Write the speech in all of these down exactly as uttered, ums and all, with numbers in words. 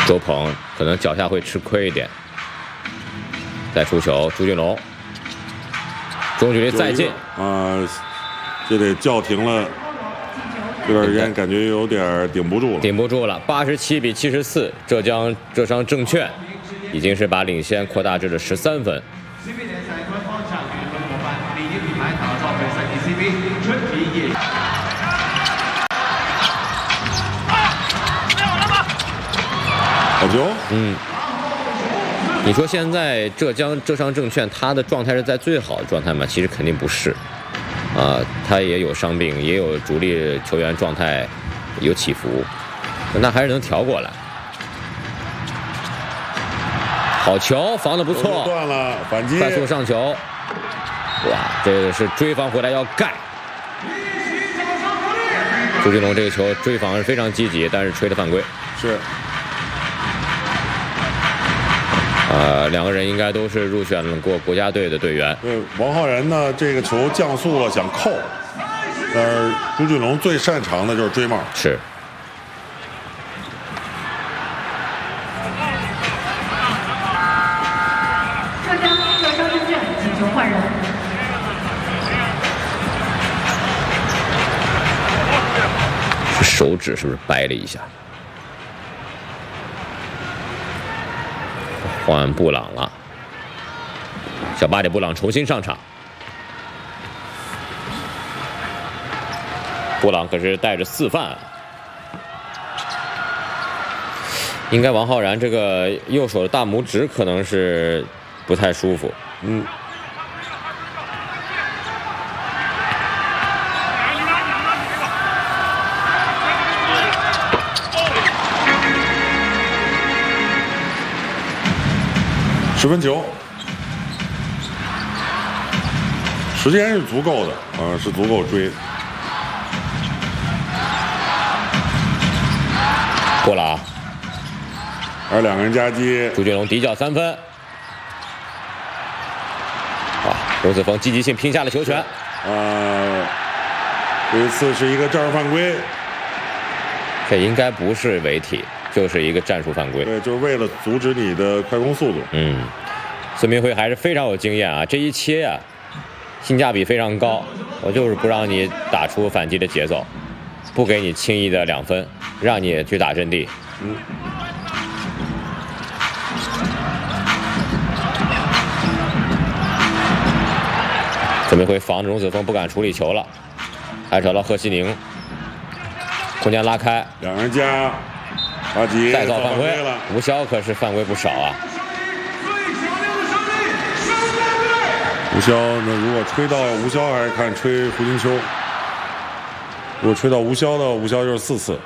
周鹏可能脚下会吃亏一点。再出球，朱俊龙，中距离再进啊、呃，这得叫停了。这段时间感觉有点顶不住了， 顶不住了。八十七比七十四，浙江浙商证券已经是把领先扩大至了十三分。 好球， 嗯。你说现在浙江浙商证券他的状态是在最好的状态吗？其实肯定不是，啊、呃，他也有伤病，也有主力球员状态有起伏，那还是能调过来。好球，防得不错， 断了，反击， 快速上球，哇，这个是追防回来要盖。朱俊龙这个球追防是非常积极，但是吹的犯规。 是。 呃，两个人应该都是入选过国家队的队员。 对，王浩然呢，这个球降速了，想扣，但是朱俊龙最擅长的就是追帽。 是。 浙江浙商证券请求换人。 手指是不是掰了一下？换布朗了，小巴里布朗重新上场。布朗可是带着四犯啊，应该王浩然这个右手的大拇指可能是不太舒服。 嗯。十分球，时间是足够的啊、呃，是足够追。 过了啊， 而两个人夹击， 朱俊龙底角三分。哇，龙子峰积极性拼下了球权。 呃，这一次是一个战术犯规， 这应该不是违体。就是一个战术犯规， 对，就是为了阻止你的快攻速度。 嗯，孙明辉还是非常有经验啊，这一切啊，性价比非常高。我就是不让你打出反击的节奏，不给你轻易的两分，让你去打阵地。 嗯。 孙明辉防着龙子峰不敢处理球了，还找到贺西宁，空间拉开， 两人加。巴吉再造犯规了， 吴骁可是犯规不少啊。 吴骁，那如果吹到吴骁，还是看吹胡金秋。如果吹到吴骁的，吴骁就是四次。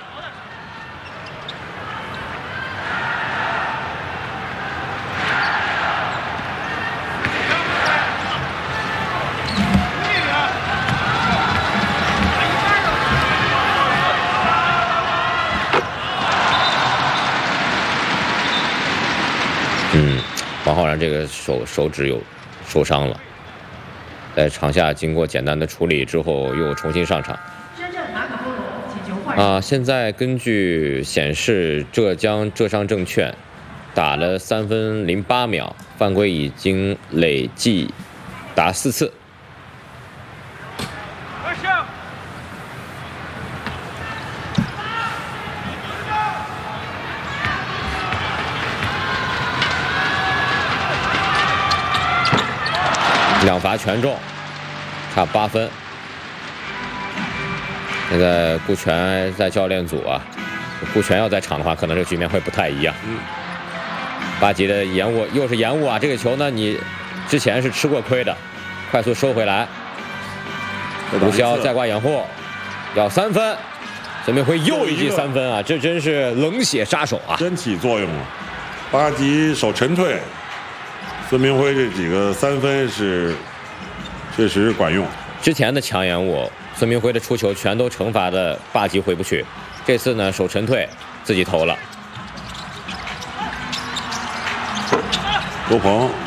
嗯，王浩然这个手手指有受伤了，在场下经过简单的处理之后，又重新上场。啊，现在根据显示，浙江浙商证券打了三分零八秒，犯规已经累计达四次。两罚全中，差八分。现在顾全在教练组啊，顾全要在场的话，可能这个局面会不太一样。 嗯。 巴吉的延误又是延误啊！这个球呢，你之前是吃过亏的，快速收回来。吴骁再挂掩护，要三分，孙明辉又一记三分啊！这真是冷血杀手啊！ 真起作用了。巴吉手沉退。孙明辉这几个三分是确实管用。 之前的强延误，孙明辉的出球全都惩罚的巴吉回不去。这次呢，手沉退，自己投了。 周鹏